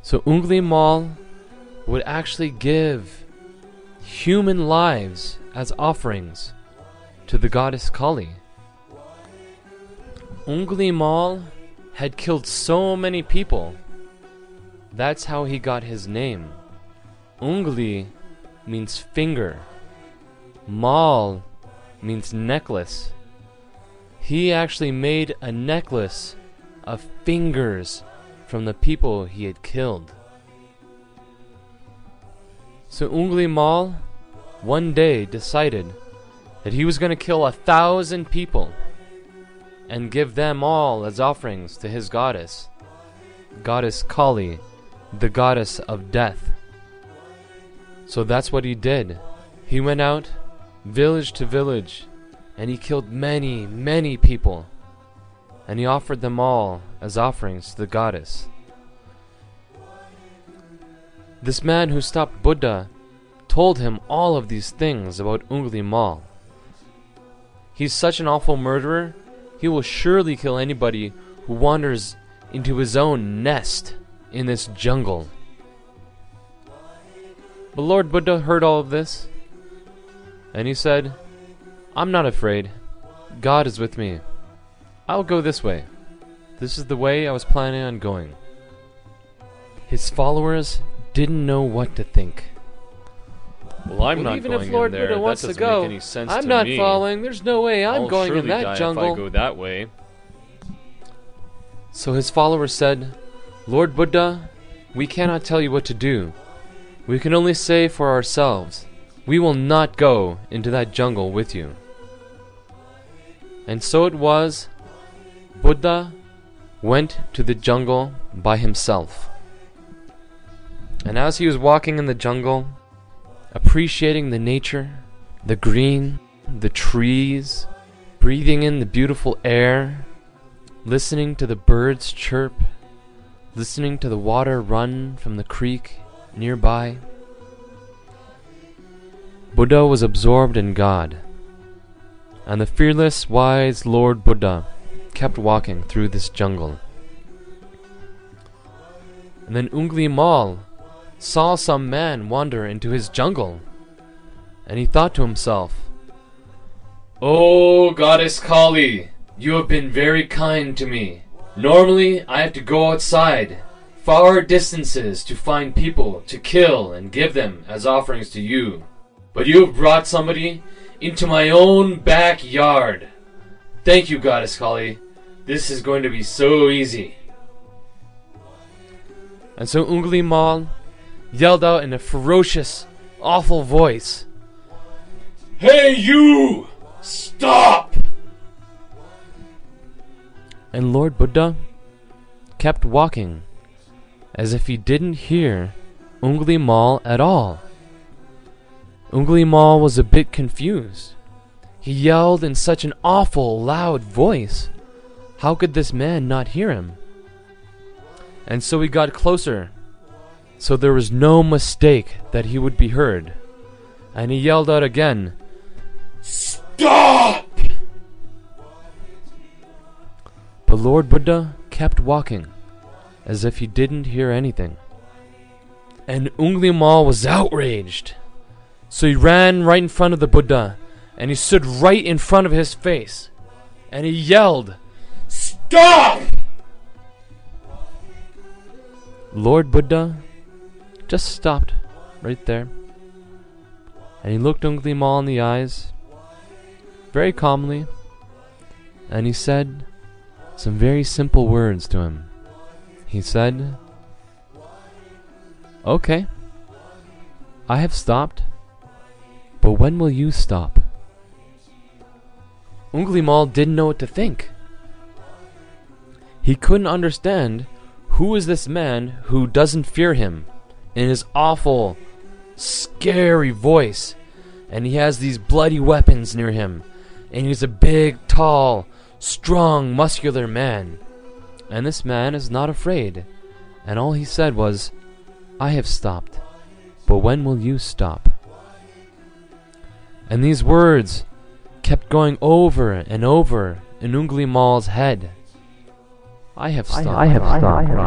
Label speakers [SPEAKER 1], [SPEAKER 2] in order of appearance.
[SPEAKER 1] So Ungli Mal would actually give human lives as offerings to the goddess Kali. Ungli Mal had killed so many people. That's how he got his name. Ungli means finger. Mal means necklace. He actually made a necklace of fingers from the people he had killed. So Ungli Mal one day decided that he was going to kill 1,000 people and give them all as offerings to his goddess Kali, the goddess of death. So that's what he did. He went out village to village and he killed many, many people, and he offered them all as offerings to the goddess. This man who stopped Buddha told him all of these things about Ungli Mal. He's such an awful murderer, he will surely kill anybody who wanders into his own nest in this jungle. But Lord Buddha heard all of this, and he said, I'm not afraid. God is with me. I'll go this way. This is the way I was planning on going. His followers didn't know what to think. Well, I'm not
[SPEAKER 2] even
[SPEAKER 1] going
[SPEAKER 2] if Lord
[SPEAKER 1] in there.
[SPEAKER 2] Buddha wants
[SPEAKER 1] That
[SPEAKER 2] to
[SPEAKER 1] doesn't
[SPEAKER 2] go,
[SPEAKER 1] make any sense
[SPEAKER 2] I'm
[SPEAKER 1] to
[SPEAKER 2] not
[SPEAKER 1] me.
[SPEAKER 2] following. There's no way I'm
[SPEAKER 1] I'll
[SPEAKER 2] going in
[SPEAKER 1] surely
[SPEAKER 2] that
[SPEAKER 1] die
[SPEAKER 2] jungle.
[SPEAKER 1] if I go that way.
[SPEAKER 2] So his followers said, Lord Buddha, we cannot tell you what to do. We can only say for ourselves, we will not go into that jungle with you. And so it was, Buddha went to the jungle by himself. And as he was walking in the jungle, appreciating the nature, the green, the trees, breathing in the beautiful air, listening to the birds chirp, listening to the water run from the creek nearby, Buddha was absorbed in God. And the fearless, wise Lord Buddha kept walking through this jungle. And then Ungli Mal saw some man wander into his jungle, and he thought to himself, "Oh, Goddess Kali, you have been very kind to me. Normally, I have to go outside, far distances, to find people to kill and give them as offerings to you. But you have brought somebody into my own backyard. Thank you, Goddess Kali. This is going to be so easy." And so Ungli Mal yelled out in a ferocious, awful voice, "Hey you! Stop!" And Lord Buddha kept walking as if he didn't hear Ungli Mal at all. Ungli Mal was a bit confused. He yelled in such an awful, loud voice. How could this man not hear him? And so he got closer, so there was no mistake that he would be heard. And he yelled out again, "Stop!" But Lord Buddha kept walking, as if he didn't hear anything. And Ungli Mal was outraged. So he ran right in front of the Buddha, and he stood right in front of his face, and he yelled, "Stop!" Lord Buddha just stopped right there, and he looked Ungli Mal in the eyes, very calmly, and he said some very simple words to him. He said, "Okay, I have stopped. But when will you stop?" Ungli Mal didn't know what to think. He couldn't understand who is this man who doesn't fear him in his awful, scary voice, and he has these bloody weapons near him, and he's a big, tall, strong, muscular man. And this man is not afraid, and all he said was, "I have stopped, but when will you stop?" And these words kept going over and over in Ungli Mal's head. I have stopped.